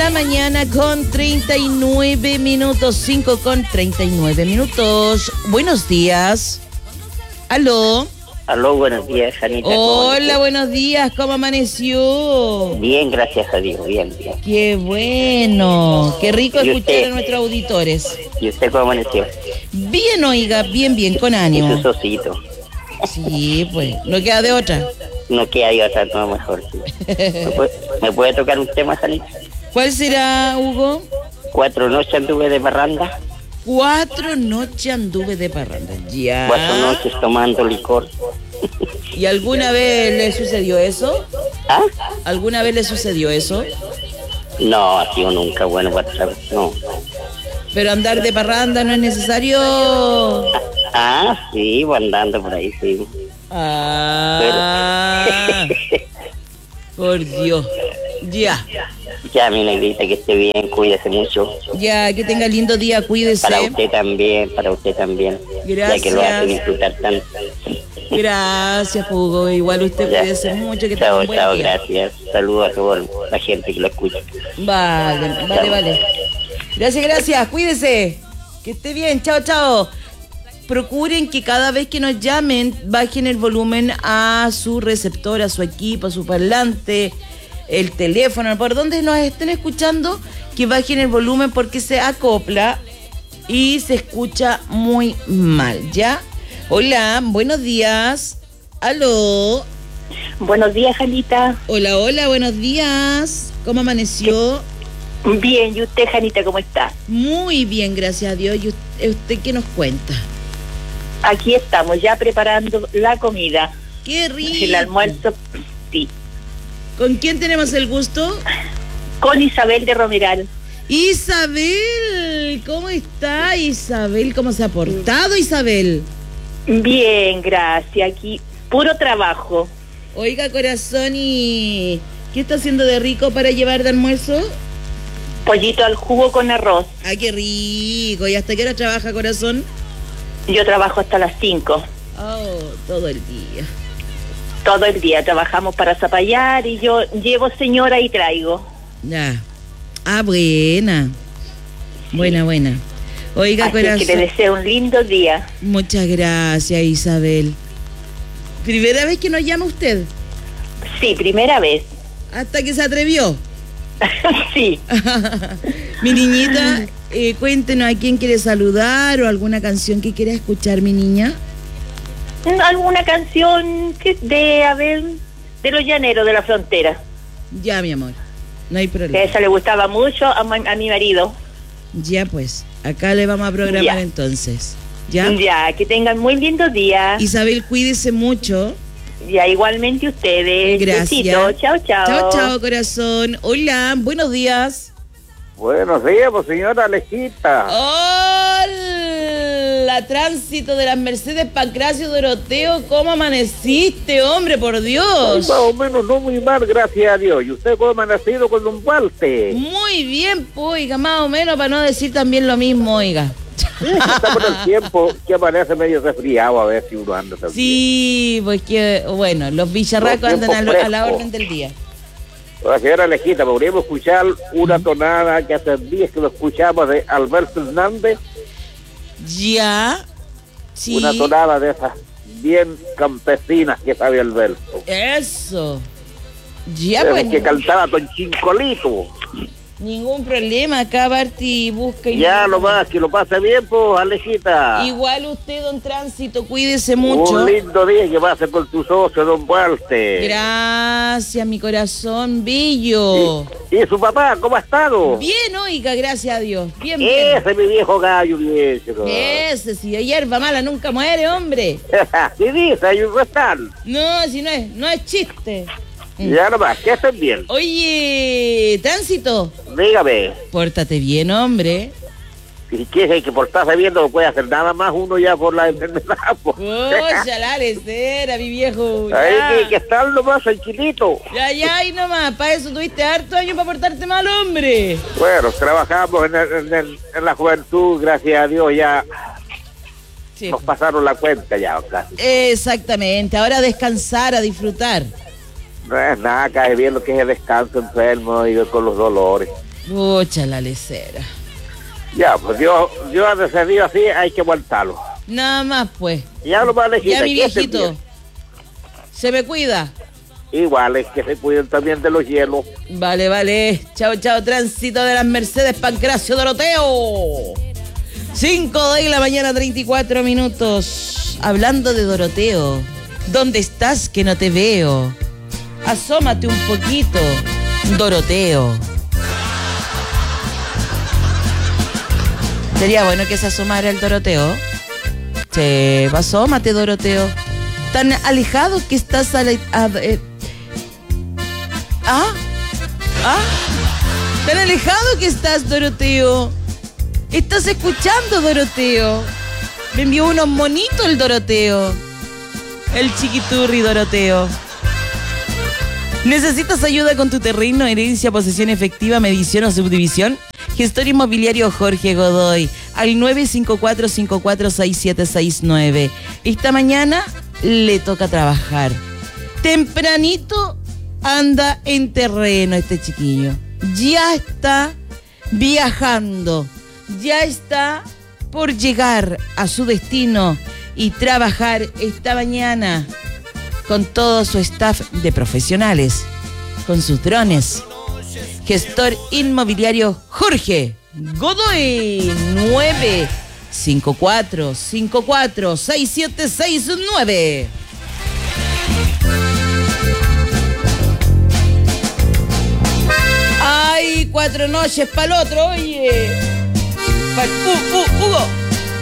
la mañana con 39 minutos, 5 con 39 minutos. Buenos días. Aló. Aló, buenos días, Janita. Hola, buenos días, ¿cómo amaneció? Bien, gracias a Dios, bien. Qué bueno, qué rico ¿Y escuchar usted? a nuestros auditores. ¿Y usted cómo amaneció? Bien, oiga, bien, con Y ánimo. su socito. Sí, pues, no queda de otra. No queda yo tanto mejor. Sí. ¿Me puede tocar un tema, Janita? ¿Cuál será, Hugo? 4 noches anduve de parranda, 4 noches anduve de parranda. 4 noches tomando licor. ¿Y alguna vez le sucedió eso? ¿Ah? ¿Alguna vez le sucedió eso? No, ha sido nunca bueno para saber. No. Pero andar de parranda no es necesario. Ah, sí, voy andando por ahí, sí. Ah, por Dios. Ya, Ya, mi negrita, que esté bien, cuídese mucho. ya, que tenga lindo día, cuídese. Para usted también, Gracias. Ya que lo hace disfrutar tanto. Gracias, Hugo. Igual usted Ya. cuídese mucho, que tenga Chao, un buen chao, día. gracias. Saludos a toda la gente que lo escucha. Vale. Gracias, cuídese. Que esté bien, chao. Procuren que cada vez que nos llamen bajen el volumen a su receptor, a su equipo, a su parlante, el teléfono, por donde nos estén escuchando, que bajen el volumen porque se acopla y se escucha muy mal, ¿ya? Hola, buenos días. Aló. Buenos días, Janita. Hola, buenos días. ¿Cómo amaneció? Bien, ¿y usted, Janita, cómo está? Muy bien, gracias a Dios. ¿Y usted qué nos cuenta? Aquí estamos, ya preparando la comida. ¡Qué rico! El almuerzo, sí. ¿Con quién tenemos el gusto? Con Isabel de Romeral. Isabel, ¿cómo está Isabel? ¿Cómo se ha portado Isabel? Bien, gracias. Aquí, puro trabajo. Oiga, corazón, ¿y qué está haciendo de rico para llevar de almuerzo? Pollito al jugo con arroz. ¡Ay, qué rico! ¿Y hasta qué hora trabaja, corazón? Yo trabajo hasta las 5. Oh, todo el día. Todo el día trabajamos para Zapallar y yo llevo señora y traigo. Ya. Ah, buena. Buena. Oiga, Así corazón. que le deseo un lindo día. Muchas gracias, Isabel. ¿Primera vez que nos llama usted? Sí, primera vez. Hasta que se atrevió. Sí. Mi niñita, cuéntenos a quién quiere saludar o alguna canción que quiera escuchar, mi niña. ¿Alguna canción de los llaneros de la frontera? Ya, mi amor, no hay Que problema. esa le gustaba mucho a mi marido. Ya, pues, acá le vamos a programar Ya. entonces. ¿Ya? Ya, que tengan muy lindos días. Isabel, cuídese mucho. Ya, igualmente ustedes. Gracias. Besitos. Chao. Chao, corazón. Hola, buenos días. Buenos días, pues señora Alejita. Hola, tránsito de las Mercedes Pancracio Doroteo. ¿Cómo amaneciste, hombre, por Dios? Más o menos no muy mal, gracias a Dios. ¿Y usted cómo ha nacido con don Walter? Muy bien, pues, oiga, más o menos, para no decir también lo mismo, oiga. Está por el tiempo que amanece medio resfriado, a ver si uno anda también. Sí, pues que, bueno, los bicharracos Los andan tiempos a la frescos. orden del día. La señora Alejita, podríamos escuchar una tonada que hace días que lo escuchamos de Alberto Hernández. Ya, sí. Una tonada de esas bien campesinas que sabe Alberto. Eso. Ya, Ese pues, que cantaba con Chincolito. ningún problema. Acá Barty busca y... Ya lo más, que lo pase bien, pues, Alejita. Igual usted, don Tránsito, cuídese mucho. Un lindo día que pase con tu socio, don Walter. Gracias, mi corazón bello. ¿Y su papá, cómo ha estado? Bien, oiga, gracias a Dios. Bien. Ese es mi viejo gallo viejo. Ese, si de hierba mala nunca muere, hombre. Sí dice, hay un restaurante. No, si no es chiste. Ya nomás, que estén bien. Oye, Tránsito, Dígame, pórtate bien, hombre. si quieres que portarse bien no puede hacer nada más uno ya por la enfermedad. Pues. Oye, la lecera, mi viejo. Ahí Ya. tiene que estar nomás tranquilito. Ya, y nomás, para eso tuviste harto años para portarte mal, hombre. Bueno, trabajamos en la juventud, gracias a Dios ya Sí. nos pasaron la cuenta ya casi. Exactamente, ahora a descansar, a disfrutar. No es nada, cae bien lo que es el descanso enfermo y con los dolores. Pucha la lecera. Ya, pues Dios ha decidido así, hay que aguantarlo. Nada más, pues. Ya lo más lejita. Ya, mi que esté viejito. bien. Se me cuida. Igual es que se cuiden también de los hielos. Vale. Chao, tránsito de las Mercedes Pancracio Doroteo. 5 de la mañana, 34 minutos. Hablando de Doroteo. ¿Dónde estás que no te veo? Asómate un poquito, Doroteo. Sería bueno que se asomara el Doroteo. Sí, asómate, Doroteo. Tan alejado que estás tan alejado que estás, Doroteo. ¿Estás escuchando, Doroteo? Me envió unos monitos el Doroteo. El chiquiturri Doroteo. ¿Necesitas ayuda con tu terreno, herencia, posesión efectiva, medición o subdivisión? Gestor inmobiliario Jorge Godoy, al 954-546769. Esta mañana le toca trabajar. Tempranito anda en terreno este chiquillo. Ya está viajando. Ya está por llegar a su destino y trabajar esta mañana con todo su staff de profesionales, con sus drones. Gestor inmobiliario Jorge Godoy, 954-546769. ¡Ay, 4 noches para el otro, oye! Hugo.